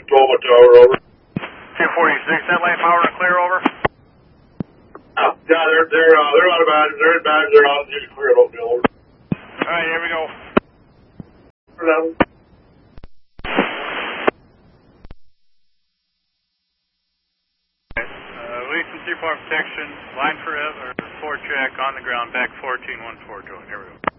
Tacoma Tower, over. 246, that line power and clear, over. Yeah, they're out of badges. They're in badges. They're out. Just clear it, over. All right, here we go. Leeson Seaform protection, line for 4 check on the ground, back 1414 Joe. Here we go.